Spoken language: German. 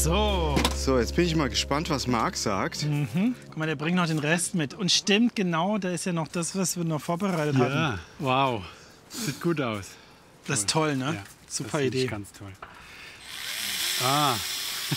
So. So, jetzt bin ich mal gespannt, was Marc sagt. Guck mal, der bringt noch den Rest mit. Und stimmt, genau, da ist ja noch das, was wir noch vorbereitet hatten. Ja, wow. Sieht gut aus. Das ist toll, ne? Ja, Super das Idee. Ganz toll. Ah,